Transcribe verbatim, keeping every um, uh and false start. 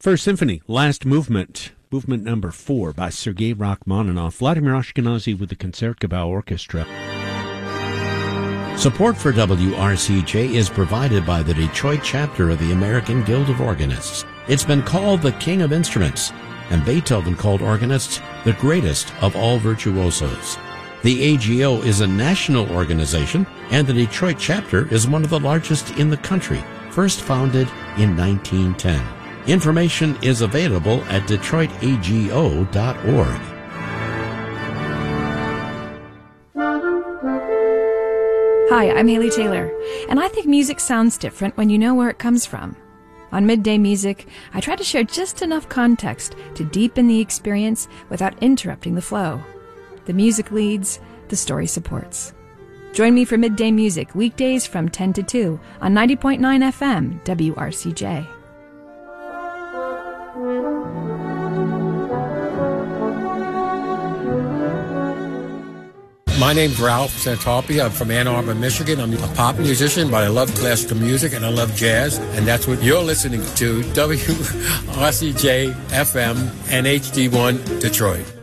First Symphony, Last Movement, movement number four by Sergei Rachmaninoff, Vladimir Ashkenazy with the Concertgebouw Orchestra. Support for W R C J is provided by the Detroit chapter of the American Guild of Organists. It's been called the King of Instruments, and Beethoven called organists the greatest of all virtuosos. The A G O is a national organization, and the Detroit chapter is one of the largest in the country, first founded in nineteen ten. Information is available at detroit a g o dot org. Hi, I'm Haley Taylor, and I think music sounds different when you know where it comes from. On Midday Music, I try to share just enough context to deepen the experience without interrupting the flow. The music leads, the story supports. Join me for Midday Music weekdays from ten to two on ninety point nine F M W R C J. My name's Ralph Santalpi. I'm from Ann Arbor, Michigan. I'm a pop musician, but I love classical music and I love jazz. And that's what you're listening to, W R C J F M and H D one Detroit.